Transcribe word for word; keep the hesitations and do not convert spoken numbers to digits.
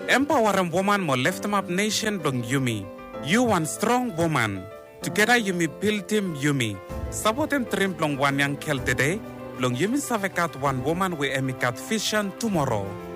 Empowering woman mo lift them up nation blong Yumi. You one strong woman. Together Yumi build team Yumi. Sabotem trim blong one young kel today. Blong Yumi savekat one woman we emikat vision tomorrow.